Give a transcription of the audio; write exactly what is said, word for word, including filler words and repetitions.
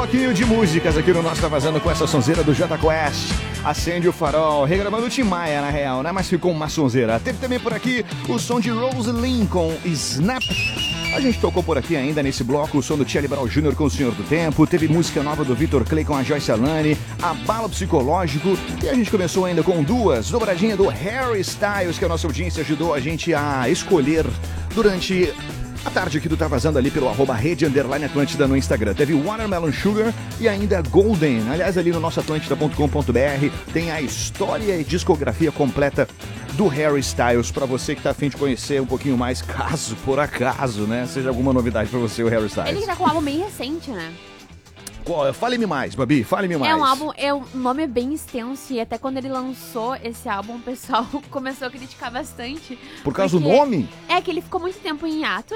bloquinho de músicas aqui no nosso Tá Vazando com essa sonzeira do Jota Quest. Acende o farol, regravando o Tim Maia, na real, né? Mas ficou uma sonzeira. Teve também por aqui o som de Rose Lynn com Snap. A gente tocou por aqui ainda nesse bloco o som do Charlie Brown Júnior com O Senhor do Tempo. Teve música nova do Vitor Clay com a Joyce Alane, Abalo Psicológico. E a gente começou ainda com duas, dobradinha do Harry Styles, que a nossa audiência ajudou a gente a escolher durante a tarde aqui do Tá Vazando ali pelo arroba Rede Underline Atlântida no Instagram. Teve Watermelon Sugar e ainda Golden. Aliás, ali no nosso atlântida ponto com ponto b r tem a história e discografia completa do Harry Styles pra você que tá a fim de conhecer um pouquinho mais, caso por acaso, né, seja alguma novidade pra você, o Harry Styles. Ele tá com um álbum bem recente, né? Qual? Fale-me mais, Babi, fale-me mais. É um álbum, é, o nome é bem extenso e até quando ele lançou esse álbum, o pessoal começou a criticar bastante. Por causa do nome? É que ele ficou muito tempo em hiato.